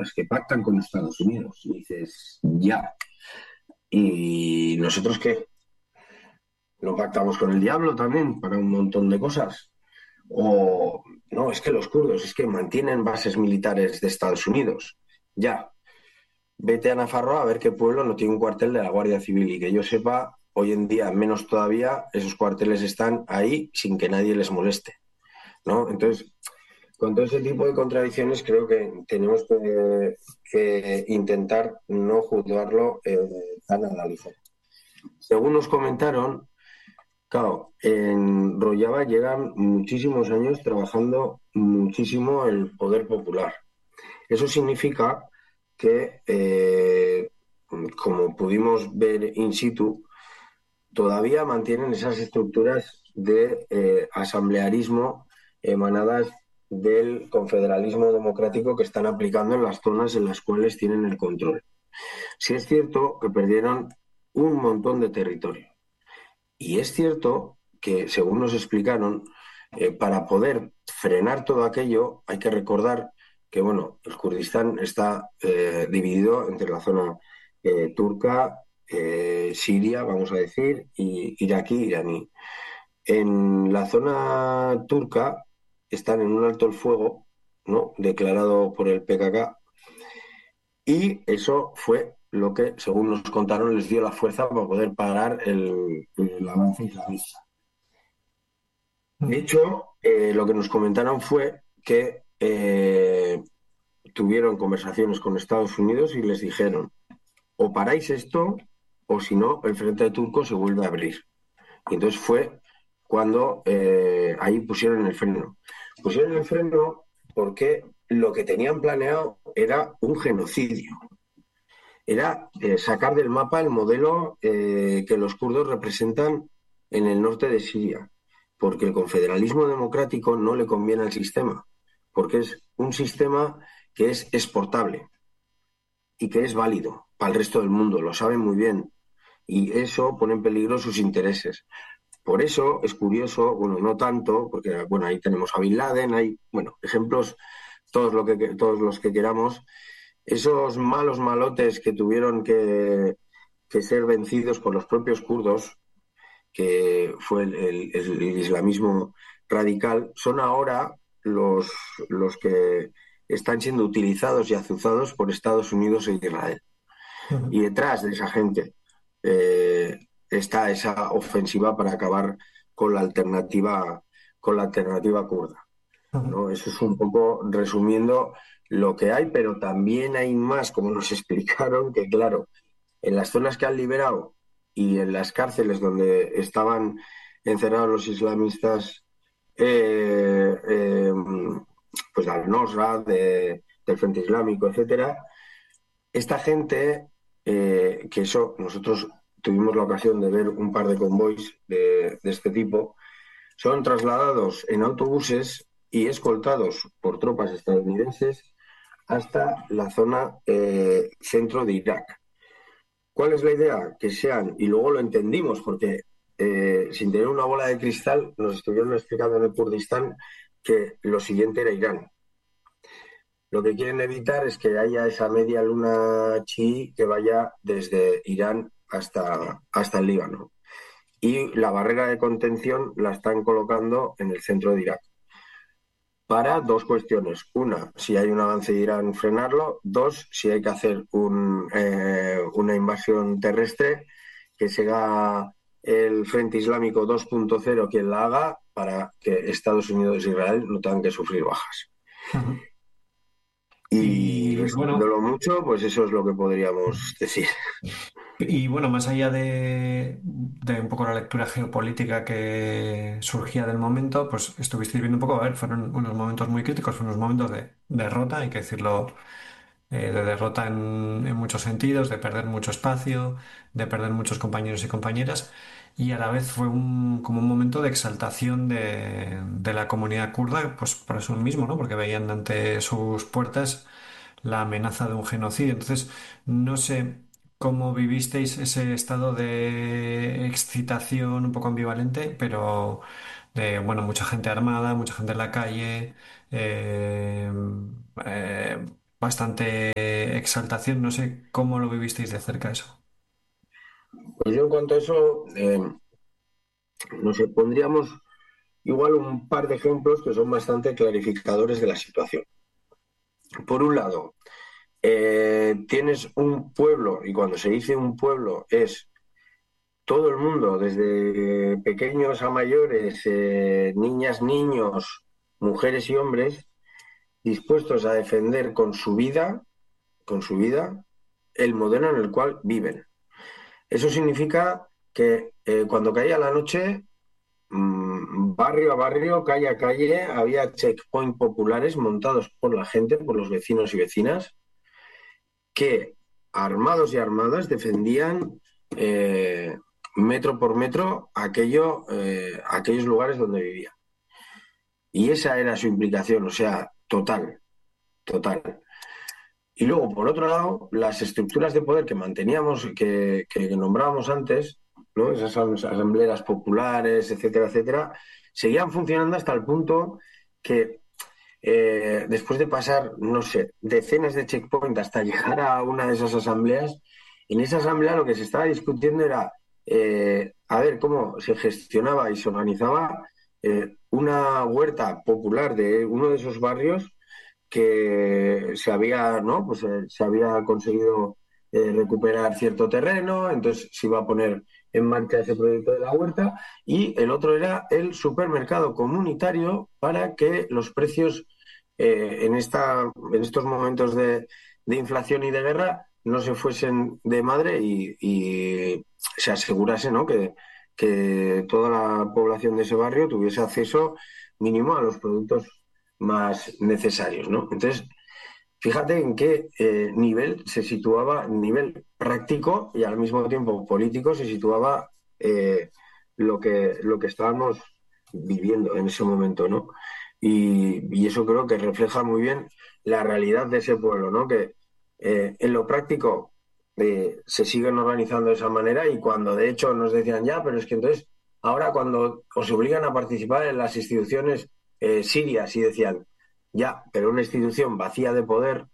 las que pactan con Estados Unidos. Y dices, ya. ¿Y nosotros qué? ¿No pactamos con el diablo también para un montón de cosas? O no, es que los kurdos es que mantienen bases militares de Estados Unidos. Ya, vete a Nafarroa a ver qué pueblo no tiene un cuartel de la Guardia Civil y que yo sepa, hoy en día, menos todavía, esos cuarteles están ahí sin que nadie les moleste, ¿no? Entonces, con todo ese tipo de contradicciones creo que tenemos que intentar no juzgarlo tan a la ligera. Según nos comentaron, claro, en Rojava llegan muchísimos años trabajando muchísimo el poder popular. Eso significa que, como pudimos ver in situ, todavía mantienen esas estructuras de asamblearismo emanadas del confederalismo democrático que están aplicando en las zonas en las cuales tienen el control. Sí es cierto que perdieron un montón de territorio. Y es cierto que, según nos explicaron, para poder frenar todo aquello hay que recordar que, bueno, el Kurdistán está dividido entre la zona turca, siria, vamos a decir, y iraquí, iraní. En la zona turca están en un alto el fuego, ¿no? Declarado por el PKK, y eso fue lo que, según nos contaron, les dio la fuerza para poder parar el avance islamista. De hecho, lo que nos comentaron fue que tuvieron conversaciones con Estados Unidos y les dijeron, o paráis esto, o si no, el frente turco se vuelve a abrir. Y entonces fue cuando ahí pusieron el freno. Pusieron el freno porque lo que tenían planeado era un genocidio. Era sacar del mapa el modelo que los kurdos representan en el norte de Siria, porque el confederalismo democrático no le conviene al sistema, porque es un sistema que es exportable y que es válido para el resto del mundo, lo saben muy bien, y eso pone en peligro sus intereses. Por eso es curioso, bueno, no tanto, porque bueno, ahí tenemos a Bin Laden, hay, bueno, ejemplos todos los que queramos, esos malos malotes que tuvieron que ser vencidos por los propios kurdos, que fue el islamismo radical, son ahora los que están siendo utilizados y azuzados por Estados Unidos e Israel. Y detrás de esa gente está esa ofensiva para acabar con con la alternativa kurda. ¿No? Eso es un poco resumiendo lo que hay, pero también hay más, como nos explicaron, que claro, en las zonas que han liberado y en las cárceles donde estaban encerrados los islamistas, eh, eh, pues de al-Nusra, del Frente Islámico, etcétera, esta gente, que eso nosotros tuvimos la ocasión de ver un par de convoys de este tipo, son trasladados en autobuses y escoltados por tropas estadounidenses hasta la zona centro de Irak. ¿Cuál es la idea? Que sean, y luego lo entendimos, porque sin tener una bola de cristal, nos estuvieron explicando en el Kurdistán que lo siguiente era Irán. Lo que quieren evitar es que haya esa media luna chií que vaya desde Irán hasta el Líbano. Y la barrera de contención la están colocando en el centro de Irak para dos cuestiones. Una, si hay un avance de Irán, frenarlo. Dos, si hay que hacer una invasión terrestre, que sea el Frente Islámico 2.0 quien la haga para que Estados Unidos e Israel no tengan que sufrir bajas. Y Y bueno, resumiéndolo mucho, pues eso es lo que podríamos decir. y bueno, más allá de un poco la lectura geopolítica que surgía del momento, pues estuvisteis viendo un poco, a ver, fueron unos momentos muy críticos, fueron unos momentos de derrota, hay que decirlo, de derrota en muchos sentidos, de perder mucho espacio, de perder muchos compañeros y compañeras, y a la vez fue como un momento de exaltación de la comunidad kurda, pues por eso mismo, ¿no? Porque veían ante sus puertas la amenaza de un genocidio. Entonces, no sé cómo vivisteis ese estado de excitación un poco ambivalente, pero de, bueno, mucha gente armada, mucha gente en la calle, eh, bastante exaltación. No sé cómo lo vivisteis de cerca eso. Pues yo en cuanto a eso, no sé, pondríamos igual un par de ejemplos que son bastante clarificadores de la situación. Por un lado, tienes un pueblo, y cuando se dice un pueblo es todo el mundo, desde pequeños a mayores, niñas, niños, mujeres y hombres, dispuestos a defender con su vida, el modelo en el cual viven. Eso significa que cuando caía la noche, barrio a barrio, calle a calle, había checkpoint populares montados por la gente, por los vecinos y vecinas, que armados y armadas defendían metro por metro aquellos lugares donde vivían. Y esa era su implicación, o sea, total, total. Y luego, por otro lado, las estructuras de poder que manteníamos, que nombrábamos antes, ¿no? Esas asambleas populares, etcétera, etcétera, seguían funcionando hasta el punto que después de pasar, no sé, decenas de checkpoints hasta llegar a una de esas asambleas, en esa asamblea lo que se estaba discutiendo era a ver cómo se gestionaba y se organizaba una huerta popular de uno de esos barrios que se había, ¿no? Pues, se había conseguido recuperar cierto terreno, entonces se iba a poner en marcha ese proyecto de la huerta, y el otro era el supermercado comunitario para que los precios en estos momentos de inflación y de guerra no se fuesen de madre y se asegurase, ¿no? Que toda la población de ese barrio tuviese acceso mínimo a los productos más necesarios, ¿no? Entonces, fíjate en qué nivel se situaba, nivel práctico y al mismo tiempo político, se situaba lo que estábamos viviendo en ese momento, ¿no? Y eso creo que refleja muy bien la realidad de ese pueblo, ¿no? Que en lo práctico se siguen organizando de esa manera, y cuando de hecho nos decían, ya, pero es que entonces, ahora cuando os obligan a participar en las instituciones sirias, y decían, ya, pero una institución vacía de poder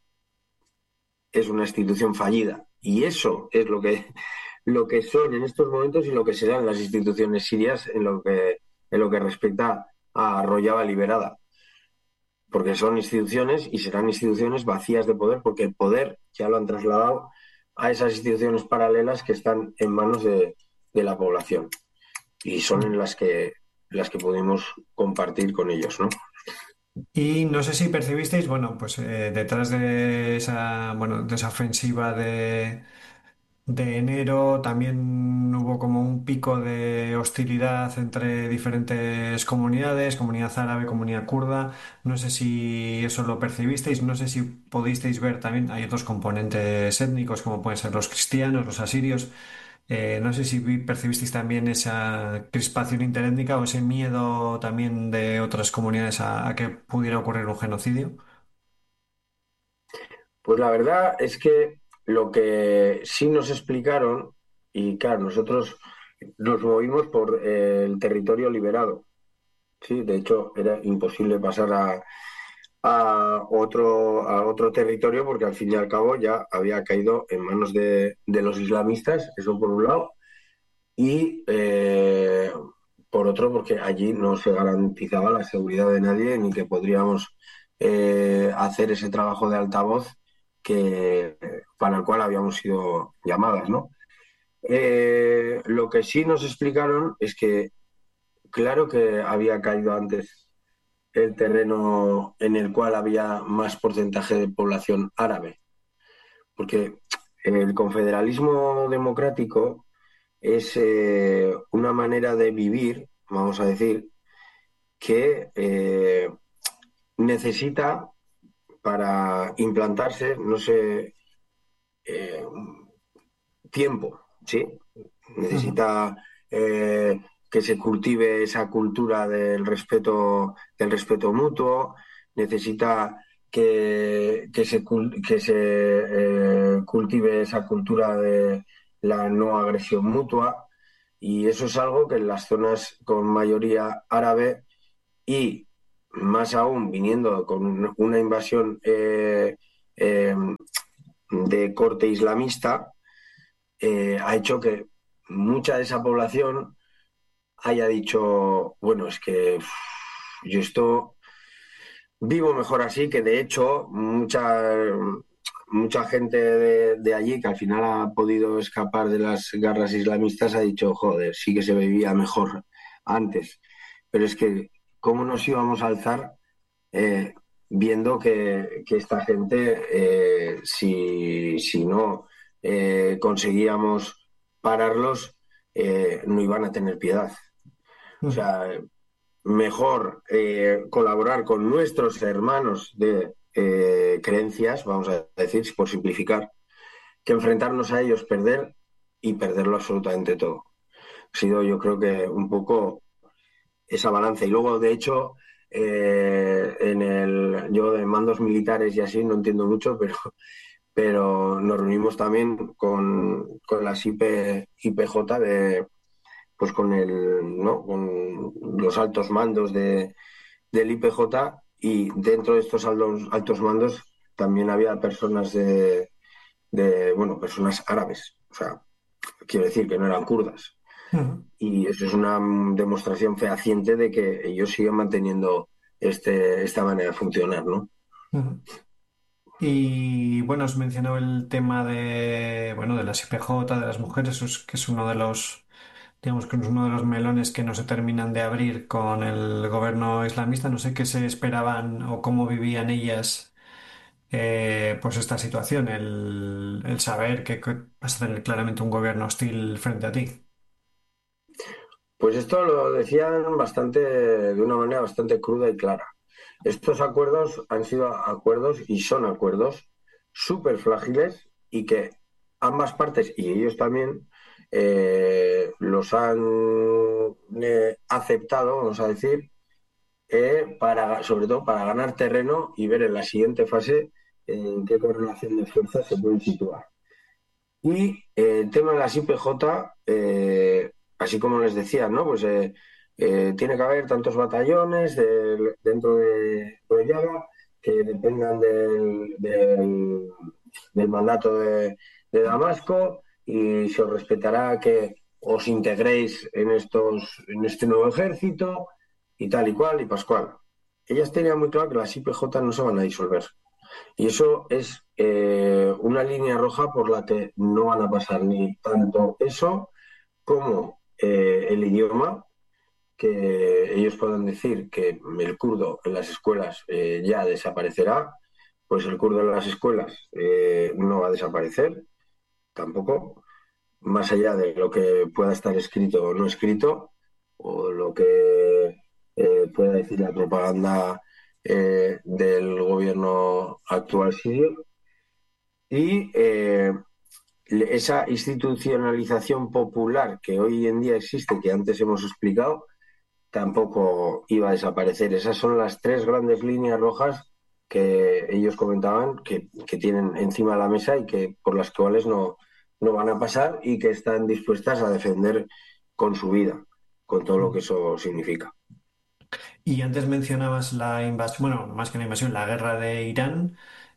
es una institución fallida. Y eso es lo que son en estos momentos y lo que serán las instituciones sirias en lo que respecta a Rojava liberada. Porque son instituciones y serán instituciones vacías de poder, porque el poder ya lo han trasladado a esas instituciones paralelas que están en manos de la población. Y son en las que pudimos compartir con ellos, ¿no? Y no sé si percibisteis, bueno, pues detrás de esa, bueno, de esa ofensiva de enero también hubo como un pico de hostilidad entre diferentes comunidades, comunidad árabe, comunidad kurda. No sé si eso lo percibisteis, no sé si pudisteis ver también, hay otros componentes étnicos como pueden ser los cristianos, los asirios. No sé si percibisteis también esa crispación interétnica o ese miedo también de otras comunidades a que pudiera ocurrir un genocidio. Pues la verdad es que lo que sí nos explicaron, y claro, nosotros nos movimos por el territorio liberado, sí, de hecho era imposible pasar a otro territorio porque al fin y al cabo ya había caído en manos de los islamistas, eso por un lado, y por otro porque allí no se garantizaba la seguridad de nadie ni que podríamos hacer ese trabajo de altavoz para el cual habíamos sido llamadas, ¿no? Lo que sí nos explicaron es que, claro que había caído antes el terreno en el cual había más porcentaje de población árabe, porque el confederalismo democrático es una manera de vivir, vamos a decir, que necesita para implantarse, no sé, eh, tiempo, ¿sí? Ujú. Necesita que se cultive esa cultura del respeto mutuo, necesita que se cultive esa cultura de la no agresión mutua, y eso es algo que en las zonas con mayoría árabe, y más aún viniendo con una invasión eh, de corte islamista, ha hecho que mucha de esa población haya dicho, bueno, es que yo esto vivo mejor así, que de hecho mucha gente de allí que al final ha podido escapar de las garras islamistas ha dicho, joder, sí que se vivía mejor antes. Pero es que, ¿cómo nos íbamos a alzar eh, viendo que esta gente, si no conseguíamos pararlos, no iban a tener piedad? O Mm. sea, mejor colaborar con nuestros hermanos de creencias, vamos a decir, por simplificar, que enfrentarnos a ellos, perder y perderlo absolutamente todo. Ha sido, yo creo que un poco esa balanza. Y luego, de hecho, yo de mandos militares y así no entiendo mucho, pero nos reunimos también con las IPJ pues con ¿no? Con los altos mandos del IPJ, y dentro de estos altos mandos también había personas bueno, personas árabes, o sea, quiero decir que no eran kurdas. Mm. Y eso es una demostración fehaciente de que ellos siguen manteniendo esta manera de funcionar, ¿no? Mm. Y bueno, os mencionado el tema bueno, de las IPJ, de las mujeres, que es uno de los, digamos que es uno de los melones que no se terminan de abrir con el gobierno islamista. No sé qué se esperaban o cómo vivían ellas, pues esta situación, el saber que vas a tener claramente un gobierno hostil frente a ti. Pues esto lo decían de una manera bastante cruda y clara. Estos acuerdos han sido acuerdos y son acuerdos súper frágiles, y que ambas partes, y ellos también, los han aceptado, vamos a decir, sobre todo para ganar terreno y ver en la siguiente fase en qué correlación de fuerzas se pueden situar. Y el tema de las IPJ, así como les decía, ¿no? Pues tiene que haber tantos batallones dentro de Rojava que dependan del mandato de Damasco, y se os respetará que os integréis en este nuevo ejército y tal y cual y pascual. Ellas tenían muy claro que las IPJ no se van a disolver. Y eso es una línea roja por la que no van a pasar ni tanto eso como el idioma, que ellos puedan decir que el kurdo en las escuelas ya desaparecerá. Pues el kurdo en las escuelas no va a desaparecer tampoco, más allá de lo que pueda estar escrito o no escrito, o lo que pueda decir la propaganda del gobierno actual sirio. Y esa institucionalización popular que hoy en día existe, que antes hemos explicado, tampoco iba a desaparecer. Esas son las tres grandes líneas rojas que ellos comentaban que tienen encima de la mesa, y que por las cuales no van a pasar, y que están dispuestas a defender con su vida, con todo lo que eso significa. Y antes mencionabas la invasión, bueno, más que la invasión, la guerra de Irán.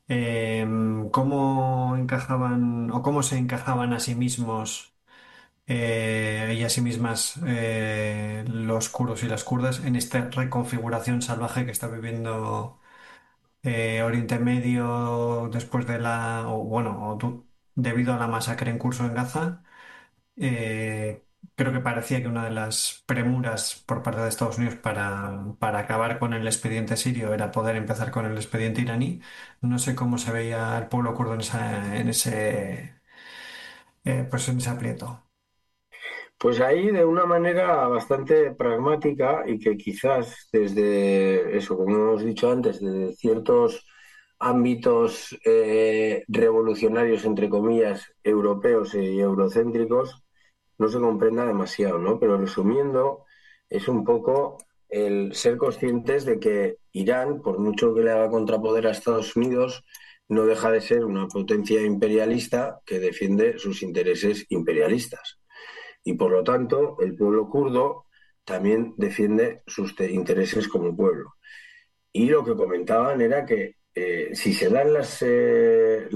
¿Cómo encajaban o cómo se encajaban a sí mismos y a sí mismas los kurdos y las kurdas en esta reconfiguración salvaje que está viviendo Oriente Medio después de o bueno, debido a la masacre en curso en Gaza? Eh, Creo que parecía que una de las premuras por parte de Estados Unidos para acabar con el expediente sirio era poder empezar con el expediente iraní. No sé cómo se veía el pueblo kurdo pues en ese aprieto. Pues ahí, de una manera bastante pragmática, y que quizás desde eso, como hemos dicho antes, de ciertos ámbitos revolucionarios, entre comillas, europeos y eurocéntricos, no se comprenda demasiado, ¿no? Pero resumiendo, es un poco el ser conscientes de que Irán, por mucho que le haga contrapoder a Estados Unidos, no deja de ser una potencia imperialista que defiende sus intereses imperialistas. Y por lo tanto, el pueblo kurdo también defiende sus intereses como pueblo. Y lo que comentaban era que si se dan